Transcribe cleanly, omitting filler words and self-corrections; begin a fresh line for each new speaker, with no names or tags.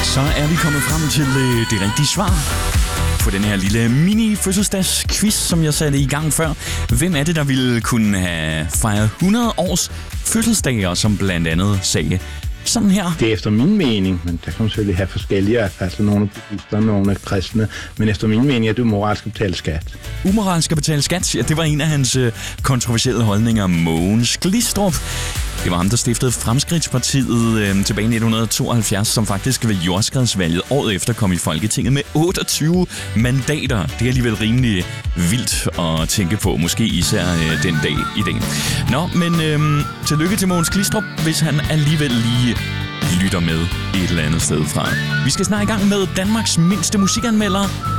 Så er vi kommet frem til det rigtige svar på den her lille mini-fødselsdags-quiz, som jeg satte i gang før. Hvem er det, der ville kunne have fejret 100 års fødselsdager, som blandt andet sagde sådan her?
Det er efter min mening, men der kan man selvfølgelig have forskellige, altså nogle af buddhister, nogle af kristne, men efter min mening er det umoralsk at betale skat.
Umoralsk at betale skat? Ja, det var en af hans kontroversielle holdninger, Mogens Glistrup. Det var ham, der stiftede Fremskridtspartiet tilbage i 1972, som faktisk ved jordskredsvalget året efter kom i Folketinget med 28 mandater. Det er alligevel rimelig vildt at tænke på, måske især den dag i dag. Nå, men tillykke til Mogens Glistrup, hvis han alligevel lige lytter med et eller andet sted fra. Vi skal snart i gang med Danmarks mindste musikanmelder.